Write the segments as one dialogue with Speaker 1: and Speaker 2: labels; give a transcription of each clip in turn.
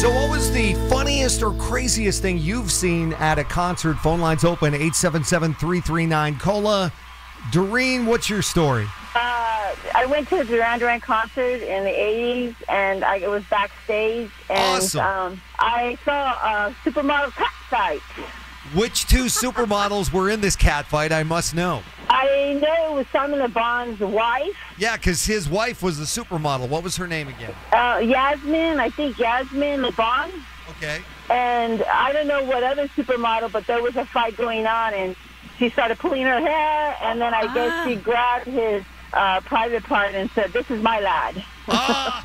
Speaker 1: So what was the funniest or craziest thing you've seen at a concert? Phone lines open, 877-339-COLA. Doreen, what's your story?
Speaker 2: I went to a Duran Duran concert in the 80s, and it was backstage. And
Speaker 1: Awesome.
Speaker 2: I saw a supermodel cat fight.
Speaker 1: Which two supermodels were in this cat fight? I must know.
Speaker 2: I know it was Simon Le Bon's wife,
Speaker 1: Yeah, because his wife was the supermodel. What was her name again?
Speaker 2: Yasmin. I think Yasmin Le Bon.
Speaker 1: Okay.
Speaker 2: And I don't know what other supermodel, but there was a fight going on, and she started pulling her hair, and then I guess she grabbed his private part and said, "This is my lad."
Speaker 1: Ah!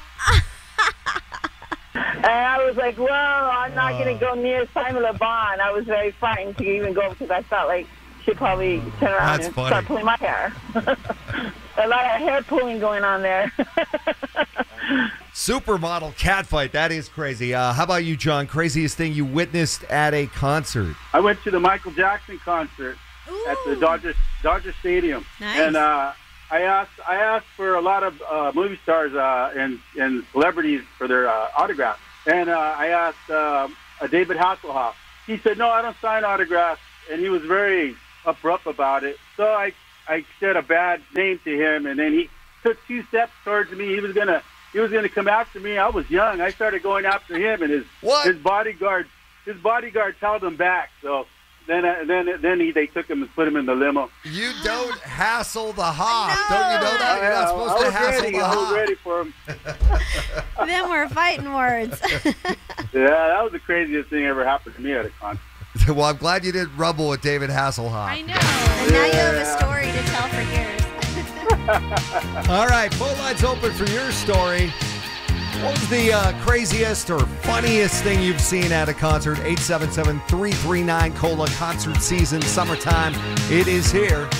Speaker 2: And I was like, well, I'm not going to go near Simon Le Bon. I was very frightened to even go because I felt like she'd probably turn around
Speaker 1: That's
Speaker 2: and
Speaker 1: funny.
Speaker 2: start pulling my hair. A lot of hair pulling going on there.
Speaker 1: Supermodel cat fight. That is crazy. How about you, John? Craziest thing you witnessed at a concert?
Speaker 3: I went to the Michael Jackson concert at the Dodger Stadium,
Speaker 4: Nice.
Speaker 3: and I asked for a lot of movie stars and celebrities for their autographs, and I asked David Hasselhoff. He said, "No, I don't sign autographs," and he was very abrupt about it. So I said a bad name to him, and then he took 2 steps towards me. He was gonna come after me. I was young. I started going after him, and his bodyguard held him back. So then they took him and put him in the limo.
Speaker 1: You don't hassle the Hoff.
Speaker 4: No.
Speaker 1: Don't you know that? You're not supposed to hassle the
Speaker 3: I was
Speaker 1: Hoff.
Speaker 3: ready for him.
Speaker 4: Them were fighting words.
Speaker 3: Yeah, that was the craziest thing ever happened to me at a concert.
Speaker 1: Well, I'm glad you didn't rumble with David Hasselhoff.
Speaker 5: I know.
Speaker 4: And now you have a story to tell for years.
Speaker 1: All right, phone lines open for your story. What was the craziest or funniest thing you've seen at a concert? 877-339-COLA. Concert season, summertime. It is here.